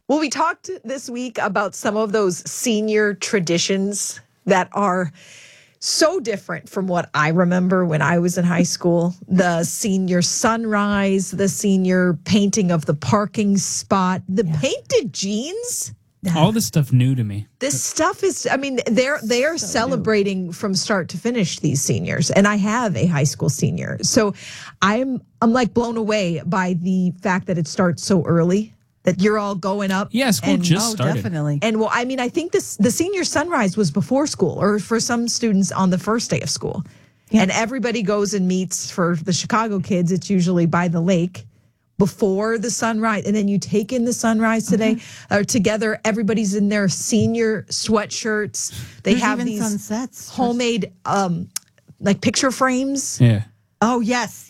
Well, we talked this week about some of those senior traditions that are so different from what I remember when I was in high school. The senior sunrise, the senior painting of the parking spot, the painted jeans. All this stuff new to me. This stuff is, I mean, they are celebrating from start to finish, these seniors. And I have a high school senior. So I'm like blown away by the fact that it starts so early, that you're all going up. Yeah, school just started. Definitely. And well, I mean, I think the senior sunrise was before school, or for some students on the first day of school. Yeah. And everybody goes and meets. For the Chicago kids, it's usually by the lake before the sunrise. And then you take in the sunrise together. Everybody's in their senior sweatshirts. They have even these sunsets. homemade like picture frames. Yeah. Oh, yes.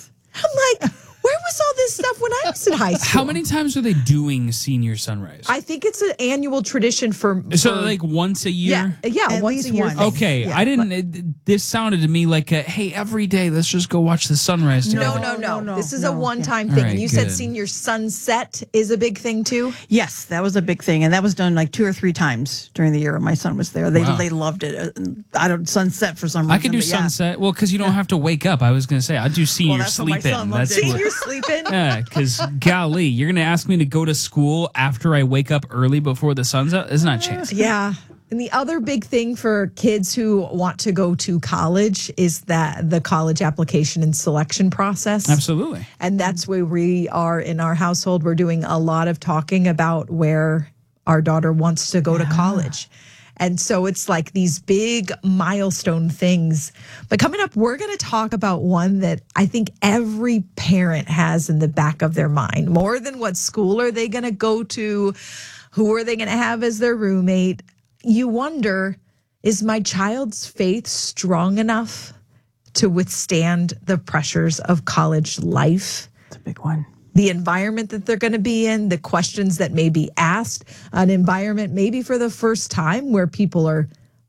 I'm like, where was all this stuff when I was in high school? How many times are they doing senior sunrise? I think it's an annual tradition for like once a year? Yeah, At once least a year. once. Okay, Yeah. I didn't. This sounded to me like, hey, every day, let's just go watch the sunrise together. No. This is a one-time Yeah. thing. All And right, you said good. senior sunset is a big thing too? Yes, that was a big thing. And that was done like 2 or 3 times during the year when my son was there. They loved it. I don't sunset for some reason. I could do but yeah. sunset. Well, because you don't have to wake up. I was going to say, I'd do senior that's what my sleep son in. loved That's it. what- Senior sleeping? Yeah, because golly, you're going to ask me to go to school after I wake up early before the sun's out? There's not a chance. Yeah. And the other big thing for kids who want to go to college is that the college application and selection process. Absolutely. And that's where we are in our household. We're doing a lot of talking about where our daughter wants to go to college. And so it's like these big milestone things. But coming up, we're going to talk about one that I think every parent has in the back of their mind. More than what school are they going to go to? Who are they going to have as their roommate? You wonder, is my child's faith strong enough to withstand the pressures of college life? It's a big one. The environment that they're going to be in, the questions that may be asked, an environment maybe for the first time where people are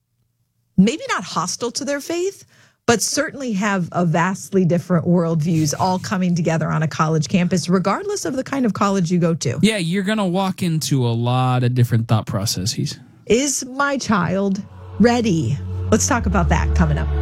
maybe not hostile to their faith, but certainly have a vastly different worldviews all coming together on a college campus, regardless of the kind of college you go to. Yeah, you're going to walk into a lot of different thought processes. Is my child ready? Let's talk about that coming up.